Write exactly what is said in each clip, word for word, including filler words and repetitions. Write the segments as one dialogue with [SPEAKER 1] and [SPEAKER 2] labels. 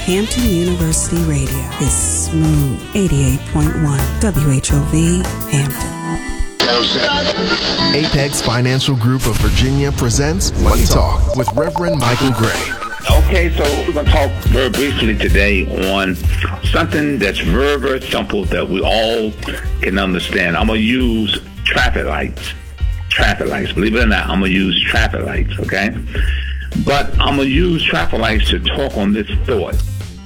[SPEAKER 1] Hampton University Radio is smooth. eighty-eight point one W H O V, Hampton.
[SPEAKER 2] Apex Financial Group of Virginia presents Money Talk with Reverend Michael Gray.
[SPEAKER 3] Okay, so we're going to talk very briefly today on something that's very, very simple that we all can understand. I'm going to use traffic lights. Traffic lights. Believe it or not, I'm going to use traffic lights, okay? But I'm going to use traffic lights to talk on this thought.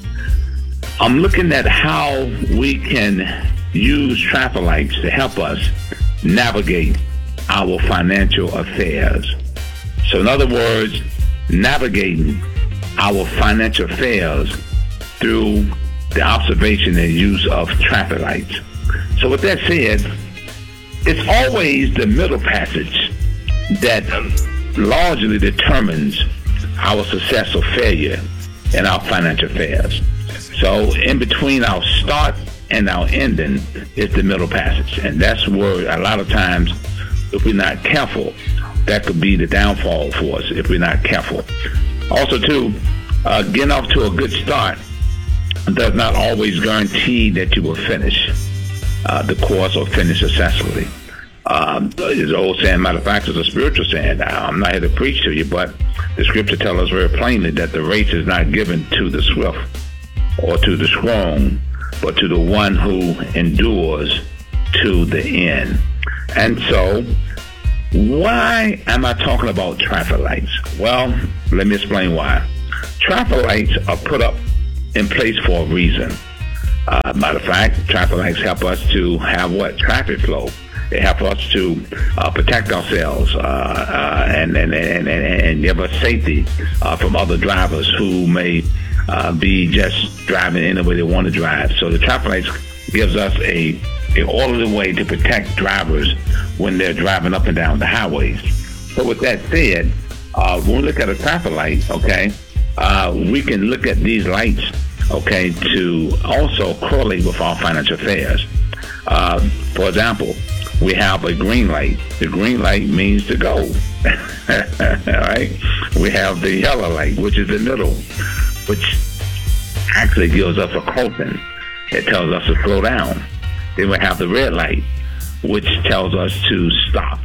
[SPEAKER 3] I'm looking at how we can use traffic lights to help us navigate our financial affairs. So in other words, navigating our financial affairs through the observation and use of traffic lights. So with that said, it's always the middle passage that largely determines our success or failure in our financial affairs. So in between our start and our ending is the middle passage. And that's where a lot of times, if we're not careful, that could be the downfall for us if we're not careful. Also, too, uh, getting off to a good start does not always guarantee that you will finish uh, the course or finish successfully. Um, it's an old saying, matter of fact, it's a spiritual saying. I'm not here to preach to you, but the scripture tells us very plainly that the race is not given to the swift or to the strong, but to the one who endures to the end. And so, why am I talking about traffic lights? Well, let me explain why. Traffic lights are put up in place for a reason. Uh, matter of fact, traffic lights help us to have what? Traffic flow. They help us to uh, protect ourselves uh, uh, and, and, and, and give us safety uh, from other drivers who may uh, be just driving any way they want to drive. So the traffic lights gives us a, a orderly way to protect drivers when they're driving up and down the highways. So with that said, uh, when we look at a traffic light, okay, uh, we can look at these lights, okay, to also correlate with our financial affairs. Uh, for example, we have a green light. The green light means to go. All right. We have the yellow light, which is the middle, which actually gives us a caution. It tells us to slow down. Then we have the red light, which tells us to stop.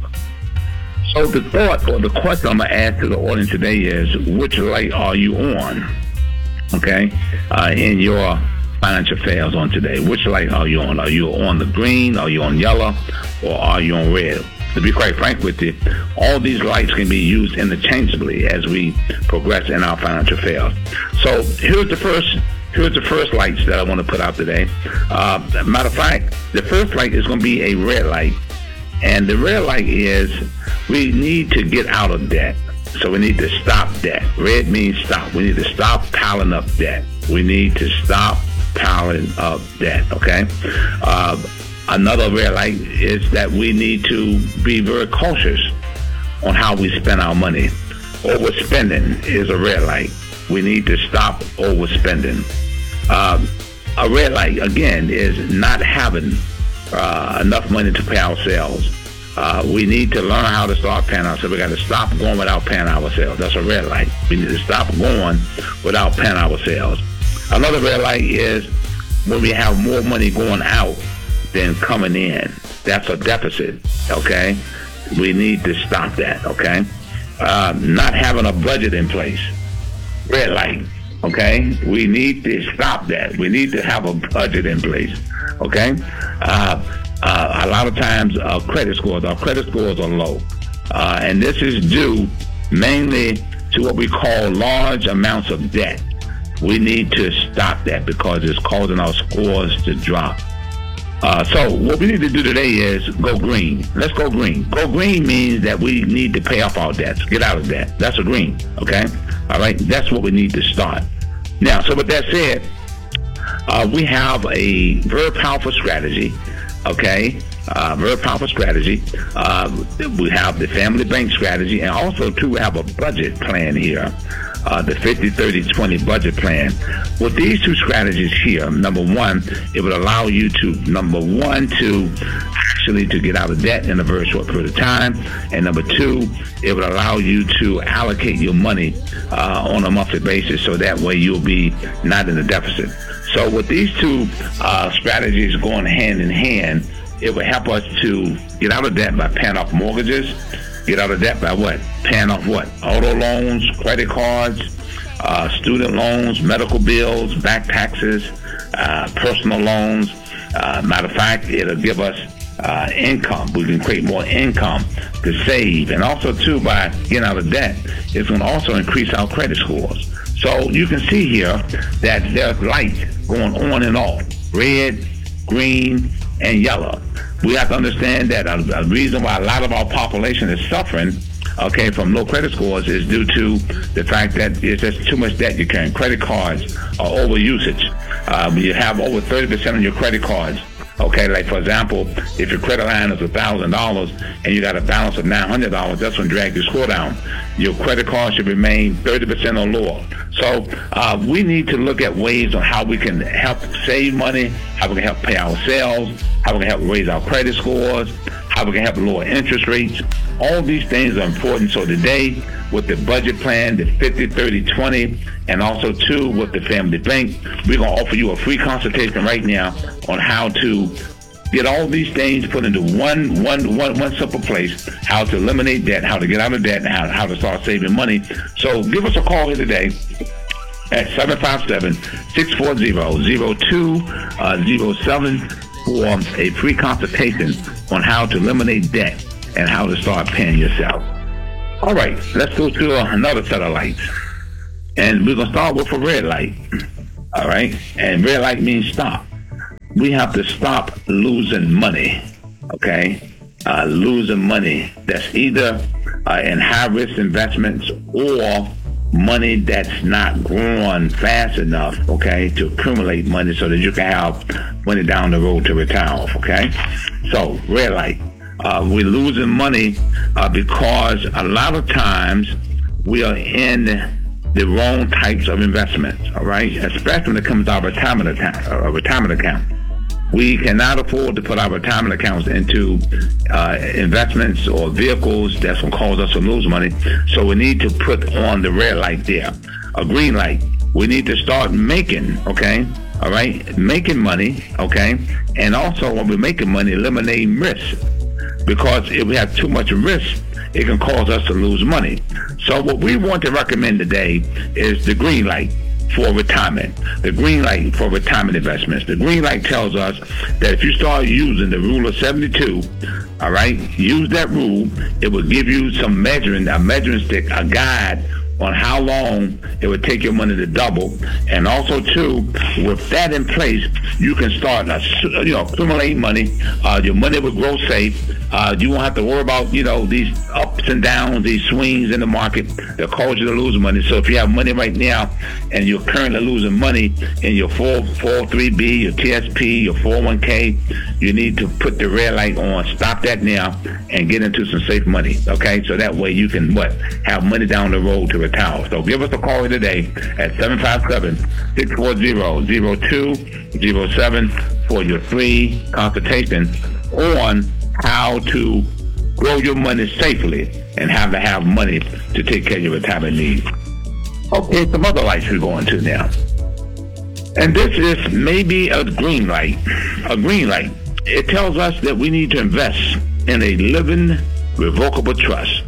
[SPEAKER 3] So the thought or the question I'm going to ask to the audience today is, which light are you on? Okay, uh, in your financial affairs on today. Which light are you on? Are you on the green? Are you on yellow? Or are you on red? To be quite frank with you, all these lights can be used interchangeably as we progress in our financial affairs. So here's the first here's the first lights that I want to put out today. Uh, matter of fact, the first light is going to be a red light. And the red light is we need to get out of debt. So we need to stop debt. Red means stop. We need to stop piling up debt. We need to stop piling up debt, okay? Uh, another red light is that we need to be very cautious on how we spend our money. Overspending is a red light. We need to stop overspending. Uh, a red light, again, is not having uh, enough money to pay ourselves. Uh, we need to learn how to start paying ourselves. We got to stop going without paying ourselves. That's a red light. We need to stop going without paying ourselves. Another red light is when we have more money going out than coming in. That's a deficit, okay? We need to stop that, okay? Uh, not having a budget in place. Red light, okay? We need to stop that. We need to have a budget in place, okay? Uh, uh, a lot of times our credit scores, our credit scores are low. Uh, and this is due mainly to what we call large amounts of debt. We need to stop that because it's causing our scores to drop. Uh, so what we need to do today is go green. Let's go green. Go green means that we need to pay off our debts. Get out of debt. That's a green, okay? All right? That's what we need to start. Now, so with that said, uh, we have a very powerful strategy, okay? Uh, very powerful strategy. Uh, we have the family bank strategy, and also, too, we have a budget plan here. Uh, the fifty thirty twenty budget plan. With these two strategies here, number one, it would allow you to, number one, to actually to get out of debt in a very short period of time. And number two, it would allow you to allocate your money uh, on a monthly basis, so that way you'll be not in a deficit. So with these two uh, strategies going hand in hand, it will help us to get out of debt by paying off mortgages, get out of debt by what? Paying off what? Auto loans, credit cards, uh, student loans, medical bills, back taxes, uh, personal loans. Uh, matter of fact, it'll give us uh, income. We can create more income to save. And also, too, by getting out of debt, it's going to also increase our credit scores. So you can see here that there's light going on and off, red, green, and yellow. We have to understand that a, a reason why a lot of our population is suffering, okay, from low credit scores is due to the fact that it's just too much debt you're carrying. Credit cards are over usage. Um, you have over thirty percent of your credit cards. Okay, like for example, if your credit line is one thousand dollars and you got a balance of nine hundred dollars, that's going to drag your score down. Your credit card should remain thirty percent or lower. So uh, we need to look at ways on how we can help save money, how we can help pay ourselves, how we can help raise our credit scores, how we can help lower interest rates. All these things are important. So today, with the budget plan, the fifty, thirty, twenty, and also too with the Family Bank, we're going to offer you a free consultation right now on how to get all these things put into one, one, one, one simple place, how to eliminate debt, how to get out of debt, and how, how to start saving money. So give us a call here today at seven five seven, six four zero, zero two zero seven for a free consultation on how to eliminate debt and how to start paying yourself. All right, let's go to another set of lights. And we're going to start with a red light. All right? And red light means stop. We have to stop losing money, okay? Uh, losing money that's either uh, in high-risk investments or money that's not growing fast enough, okay, to accumulate money so that you can have money down the road to retire off, okay? So, red light. Uh, we're losing money uh, because a lot of times we are in the wrong types of investments, all right? Especially when it comes to our retirement account. Uh, retirement account. We cannot afford to put our retirement accounts into uh, investments or vehicles that's going to cause us to lose money. So we need to put on the red light there, a green light. We need to start making, okay, all right, making money, okay, and also when we're making money, eliminating risk. Because if we have too much risk, it can cause us to lose money. So what we want to recommend today is the green light for retirement, the green light for retirement investments. The green light tells us that if you start using the rule of seventy-two, all right, use that rule, it will give you some measuring, a measuring stick, a guide on how long it would take your money to double. And also, too, with that in place, you can start, uh, you know, accumulating money. Uh, your money will grow safe. Uh, you won't have to worry about, you know, these ups and downs, these swings in the market that cause you to lose money. So if you have money right now and you're currently losing money in your four oh three B, your T S P, your four oh one K, you need to put the red light on. Stop that now and get into some safe money, okay? So that way you can, what, have money down the road to retire. So give us a call today at seven five seven, six four zero, zero two zero seven for your free consultation on how to grow your money safely and how to have money to take care of your retirement needs. Okay, some other lights we're going to now. And this is maybe a green light. A green light. It tells us that we need to invest in a living revocable trust.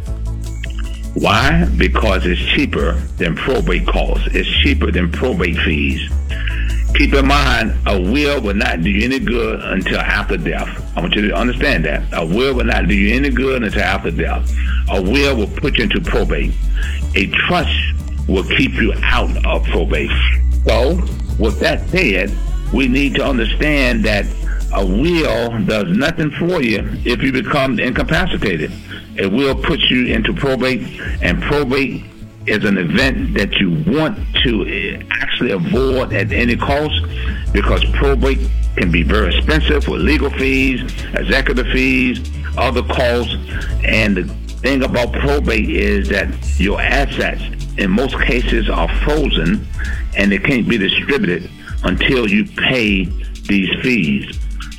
[SPEAKER 3] Why? Because it's cheaper than probate costs. It's cheaper than probate fees. Keep in mind, a will will not do you any good until after death. I want you to understand that. A will will not do you any good until after death. A will will put you into probate. A trust will keep you out of probate. So, with that said, we need to understand that a will does nothing for you if you become incapacitated. It will put you into probate, and probate is an event that you want to actually avoid at any cost, because probate can be very expensive with legal fees, executive fees, other costs. And the thing about probate is that your assets in most cases are frozen and they can't be distributed until you pay these fees.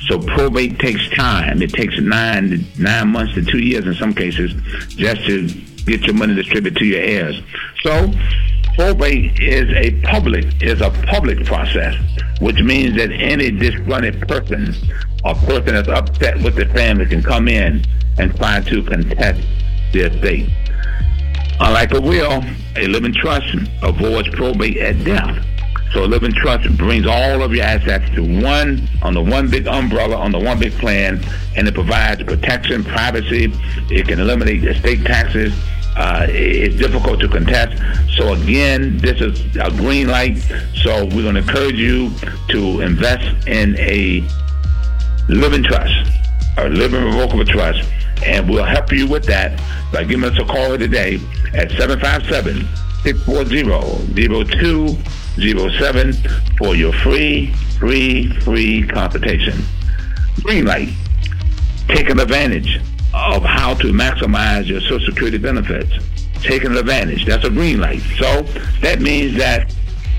[SPEAKER 3] So probate takes time. It takes nine nine months to two years in some cases just to get your money distributed to your heirs. So probate is a public is a public process, which means that any disgruntled person or person that's upset with the family can come in and try to contest their estate. Unlike a will, a living trust avoids probate at death. So a living trust brings all of your assets to one, on the one big umbrella, on the one big plan, and it provides protection, privacy. It can eliminate estate taxes. Uh, it's difficult to contest. So again, this is a green light. So we're going to encourage you to invest in a living trust, or living revocable trust, and we'll help you with that by giving us a call today at seven five seven, six four zero, zero two zero seven for your free, free, free consultation. Green light, taking advantage of how to maximize your Social Security benefits. Taking advantage, that's a green light. So that means that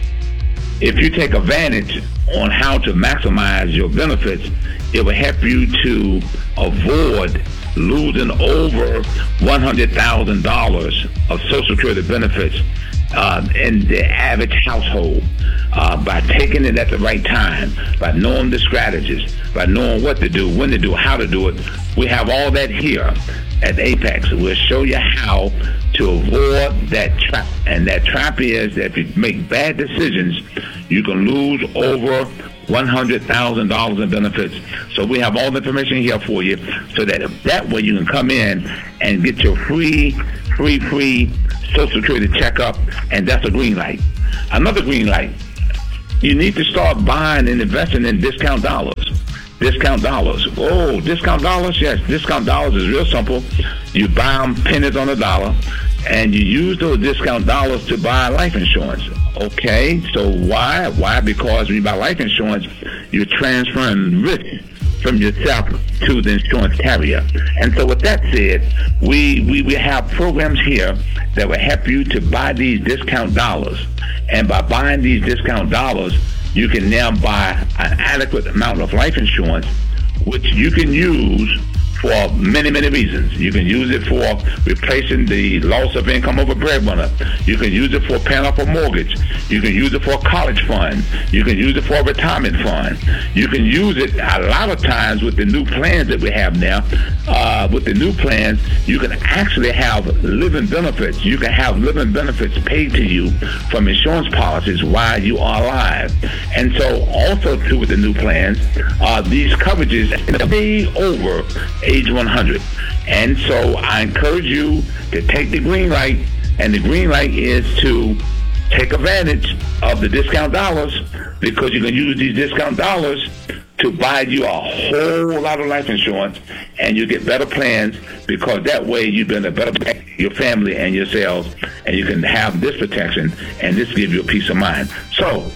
[SPEAKER 3] if you take advantage on how to maximize your benefits, it will help you to avoid losing over one hundred thousand dollars of Social Security benefits uh, in the average household uh, by taking it at the right time, by knowing the strategies, by knowing what to do, when to do, how to do it. We have all that here at Apex. We'll show you how to avoid that trap. And that trap is that if you make bad decisions, you can lose over one hundred thousand dollars in benefits. So we have all the information here for you, so that that way you can come in and get your free, free, free Social Security checkup, and that's a green light. Another green light, you need to start buying and investing in discount dollars. Discount dollars. Oh, discount dollars? Yes, discount dollars is real simple. You buy them pennies on a dollar, and you use those discount dollars to buy life insurance. Okay, so why? Why? Because when you buy life insurance, you're transferring risk from yourself to the insurance carrier. And so with that said, we, we, we have programs here that will help you to buy these discount dollars. And by buying these discount dollars, you can now buy an adequate amount of life insurance, which you can use for many, many reasons. You can use it for replacing the loss of income of a breadwinner. You can use it for paying off a mortgage. You can use it for a college fund. You can use it for a retirement fund. You can use it a lot of times with the new plans that we have now. Uh, with the new plans, you can actually have living benefits. You can have living benefits paid to you from insurance policies while you are alive. And so also too with the new plans, uh, these coverages pay over age one hundred. And so I encourage you to take the green light, and the green light is to take advantage of the discount dollars, because you can use these discount dollars to buy you a whole lot of life insurance, and you get better plans, because that way you've been a better protect your family and yourselves, and you can have this protection, and this gives you a peace of mind. So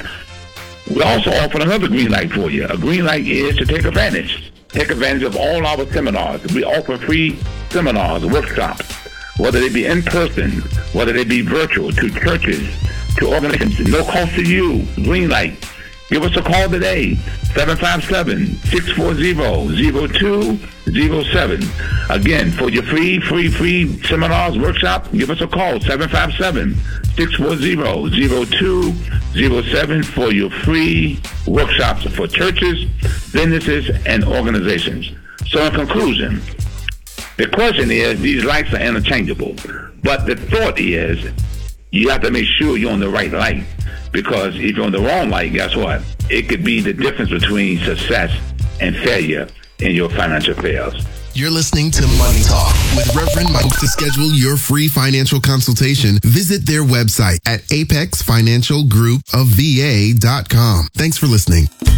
[SPEAKER 3] we also offer another green light for you. A green light is to take advantage. Take advantage of all our seminars. We offer free seminars, workshops, whether they be in person, whether they be virtual, to churches, to organizations. No cost to you. Green light. Give us a call today, seven five seven, six four zero, zero two zero seven. Again, for your free, free, free seminars, workshop, give us a call, seven five seven, six four zero, zero two zero seven for your free workshops for churches, businesses, and organizations. So in conclusion, the question is, these lights are interchangeable, but the thought is, you have to make sure you're on the right light, because if you're on the wrong light, guess what? It could be the difference between success and failure in your financial affairs.
[SPEAKER 2] You're listening to Money Talk with Reverend Mike. To schedule your free financial consultation, visit their website at apex financial group of v a dot com. Thanks for listening.